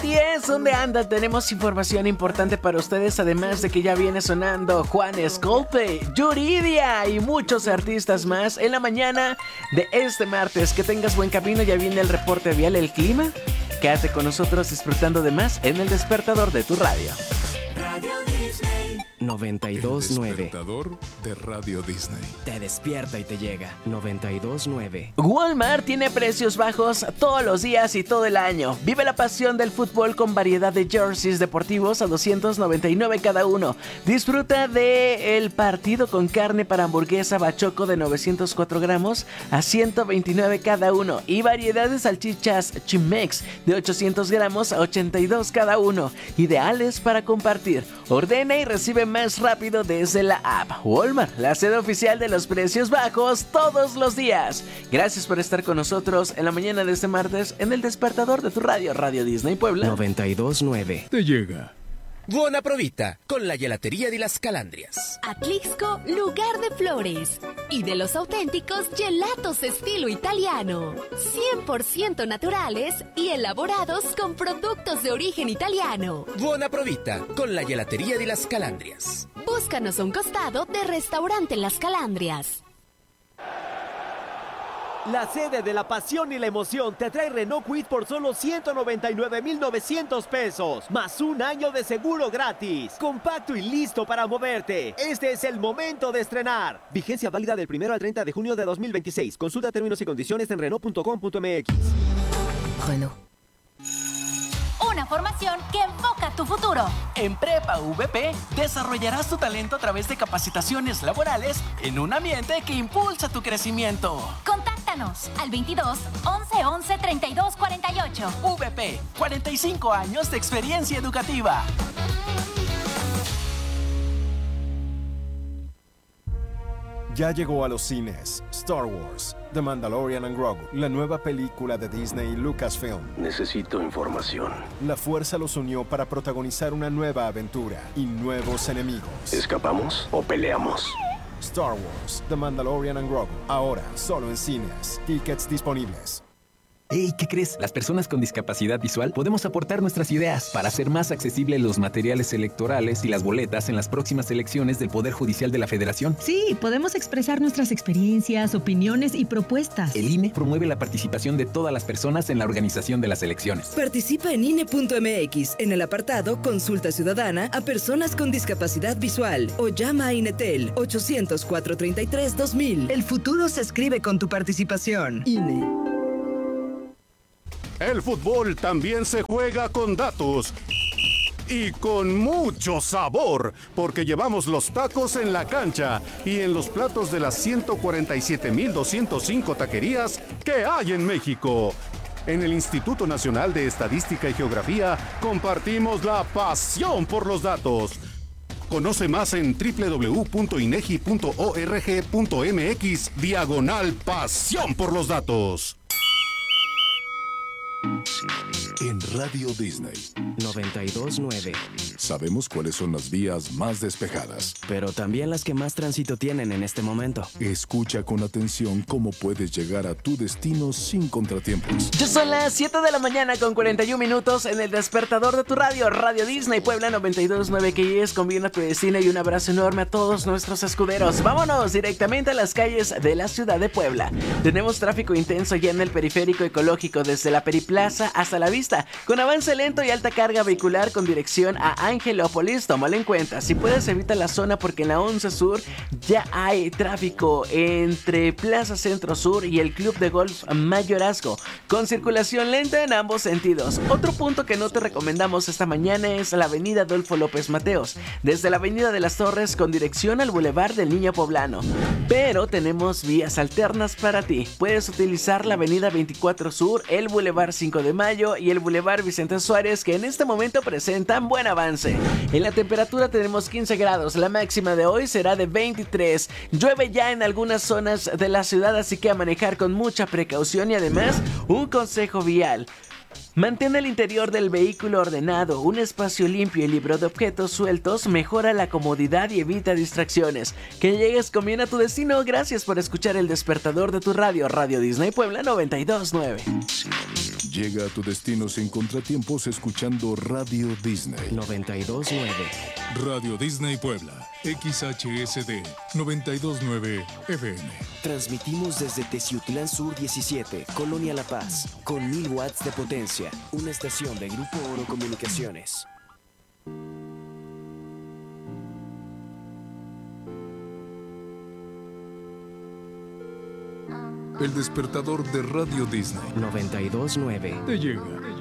10, ¿dónde anda? Tenemos información importante para ustedes, además de que ya viene sonando Juanes, Coldplay, Yuridia y muchos artistas más en la mañana de este martes. Que tengas buen camino, ya viene el reporte vial, el clima. Quédate con nosotros disfrutando de más en el despertador de tu radio. Radio Disney 92.9. El despertador de Radio Disney. Te despierta y te llega. 92.9. Walmart tiene precios bajos todos los días y todo el año. Vive la pasión del fútbol con variedad de jerseys deportivos a $299 cada uno. Disfruta de el partido con carne para hamburguesa bachoco de 904 gramos a $129 cada uno. Y variedad de salchichas Chimex de 800 gramos a $82 cada uno. Ideales para compartir. Ordena y recibe más rápido desde la app. Walmart, la sede oficial de los precios bajos todos los días. Gracias por estar con nosotros en la mañana de este martes en el despertador de tu radio, Radio Disney Puebla 92.9. Te llega. Buona provita con la gelatería de las Calandrias. Atlixco, lugar de flores y de los auténticos gelatos estilo italiano, 100% naturales y elaborados con productos de origen italiano. Buona provita con la gelatería de las Calandrias. Búscanos a un costado de Restaurante Las Calandrias. La sede de la pasión y la emoción te trae Renault Kwid por solo 199,900 pesos, más un año de seguro gratis. Compacto y listo para moverte. Este es el momento de estrenar. Vigencia válida del 1 al 30 de junio de 2026. Consulta términos y condiciones en Renault.com.mx. Renault. Una formación que enfoca tu futuro. En Prepa VP desarrollarás tu talento a través de capacitaciones laborales en un ambiente que impulsa tu crecimiento. Contáctanos al 22 11 11 32 48. VP, 45 años de experiencia educativa. Ya llegó a los cines Star Wars, The Mandalorian and Grogu, la nueva película de Disney y Lucasfilm. Necesito información. La fuerza los unió para protagonizar una nueva aventura y nuevos enemigos. ¿Escapamos o peleamos? Star Wars, The Mandalorian and Grogu, ahora solo en cines. Tickets disponibles. Hey, ¿qué crees? Las personas con discapacidad visual podemos aportar nuestras ideas para hacer más accesibles los materiales electorales y las boletas en las próximas elecciones del Poder Judicial de la Federación. Sí, podemos expresar nuestras experiencias, opiniones y propuestas. El INE promueve la participación de todas las personas en la organización de las elecciones. Participa en INE.mx en el apartado Consulta Ciudadana a personas con discapacidad visual o llama a INETEL 800-433-2000. El futuro se escribe con tu participación. INE. El fútbol también se juega con datos y con mucho sabor, porque llevamos los tacos en la cancha y en los platos de las 147,205 taquerías que hay en México. En el Instituto Nacional de Estadística y Geografía compartimos la pasión por los datos. Conoce más en www.inegi.org.mx/pasión por los datos. En Radio Disney 92.9. Sabemos cuáles son las vías más despejadas, pero también las que más tránsito tienen en este momento. Escucha con atención cómo puedes llegar a tu destino sin contratiempos. Ya son las 7 de la mañana con 41 minutos en el despertador de tu radio, Radio Disney Puebla 92.9, que es Conviene a tu destino, y un abrazo enorme a todos nuestros escuderos. Vámonos directamente a las calles de la ciudad de Puebla. Tenemos tráfico intenso ya en el periférico ecológico desde la Periplaza hasta la Vista, con avance lento y alta carga vehicular con dirección a Angelópolis. Tómalo en cuenta, si puedes evita la zona porque en la 11 Sur ya hay tráfico entre Plaza Centro Sur y el Club de Golf Mayorazgo, con circulación lenta en ambos sentidos. Otro punto que no te recomendamos esta mañana es la avenida Adolfo López Mateos, desde la avenida de las Torres con dirección al Boulevard del Niño Poblano. Pero tenemos vías alternas para ti. Puedes utilizar la avenida 24 Sur, el Boulevard 5 de Mayo y el Boulevard Vicente Suárez, que en este momento presentan buen avance. En la temperatura tenemos 15 grados, la máxima de hoy será de 23. Llueve ya en algunas zonas de la ciudad, así que a manejar con mucha precaución. Y además, un consejo vial: mantén el interior del vehículo ordenado. Un espacio limpio y libre de objetos sueltos mejora la comodidad y evita distracciones. Que llegues con bien a tu destino. Gracias por escuchar el despertador de tu radio, Radio Disney Puebla 92.9. Llega a tu destino sin contratiempos escuchando Radio Disney. 92.9. Radio Disney Puebla. XHSD 92.9 FM. Transmitimos desde Teciutlán Sur 17, Colonia La Paz, con 1000 watts de potencia. Una estación de Grupo Oro Comunicaciones. El despertador de Radio Disney 92.9 te llega.